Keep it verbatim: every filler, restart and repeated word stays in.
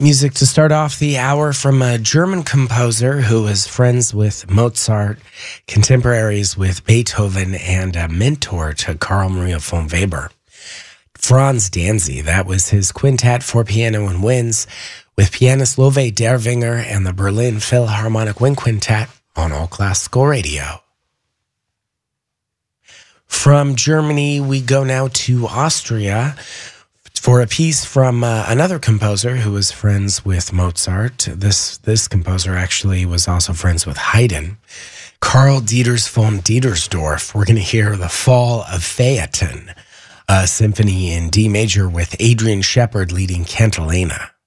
Music to start off the hour from a German composer who was friends with Mozart, contemporaries with Beethoven, and a mentor to Carl Maria von Weber. Franz Danzig, that was his quintet for piano and winds, with pianist Love Dervinger and the Berlin Philharmonic Wind Quintet on All Classical Radio. From Germany, we go now to Austria for a piece from uh, another composer who was friends with Mozart. This this composer actually was also friends with Haydn. Karl Dieters von Dietersdorf. We're going to hear The Fall of Phaeton, a symphony in D major with Adrian Shepard leading cantilena.